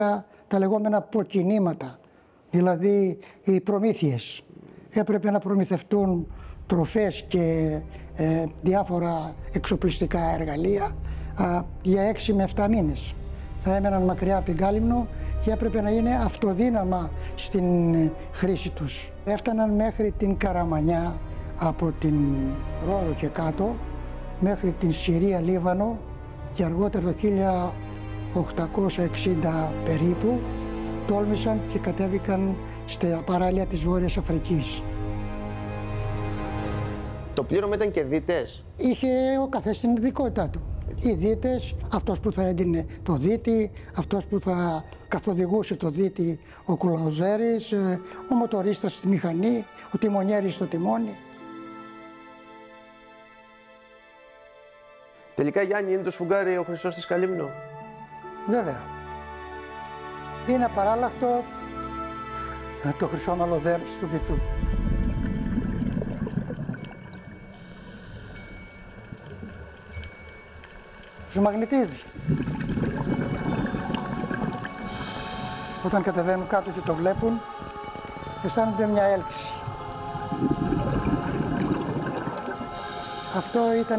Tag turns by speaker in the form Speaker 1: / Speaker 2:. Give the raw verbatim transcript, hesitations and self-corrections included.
Speaker 1: Τα λεγόμενα αποκινήματα, δηλαδή οι προμήθειες. Έπρεπε να προμηθευτούν τροφές και ε, διάφορα εξοπλιστικά εργαλεία α, για έξι με επτά μήνες. Θα έμεναν μακριά από την Κάλυμνο και έπρεπε να είναι αυτοδύναμα στην χρήση τους. Έφταναν μέχρι την Καραμανιά από την Ρόδο και κάτω, μέχρι την Συρία, Λίβανο και αργότερα το χίλια οκτακόσια εξήντα περίπου τόλμησαν και κατέβηκαν στα παράλια της Βόρειας Αφρικής.
Speaker 2: Το πλήρωμα ήταν και δίτες.
Speaker 1: Είχε ο καθένας την ειδικότητά του. Οι δίτες, αυτός που θα έδινε το δίτη, αυτός που θα καθοδηγούσε το δίτη, ο κουλαουζέρης, ο μοτορίστας στη μηχανή, ο τιμονιέρης στο τιμόνι.
Speaker 2: Τελικά, Γιάννη, είναι το σφουγγάρι ο Χριστός της Καλύμνο?
Speaker 1: Βέβαια. Είναι απαράλλαχτο το χρυσό μαλλοδέρος του βυθού. Τους μαγνητίζει. Όταν κατεβαίνουν κάτω και το βλέπουν, αισθάνονται μια έλξη. Αυτό ήταν